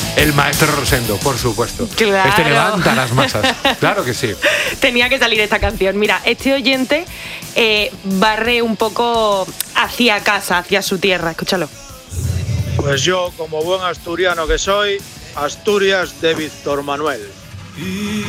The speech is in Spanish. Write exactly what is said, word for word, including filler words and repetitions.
El maestro Rosendo, por supuesto. Claro. Este levanta las masas. Claro que sí. Tenía que salir esta canción. Mira, este oyente eh, barre un poco hacia casa, hacia su tierra. Escúchalo. Pues yo, como buen asturiano que soy, Asturias de Víctor Manuel.